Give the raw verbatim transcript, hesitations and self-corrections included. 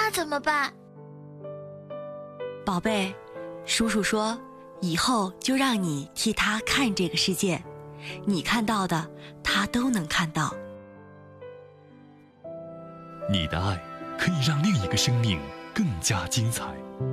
那怎么办？ 宝贝，叔叔说，以后就让你替他看这个世界，你看到的，他都能看到。 你的爱可以让另一个生命更加精彩。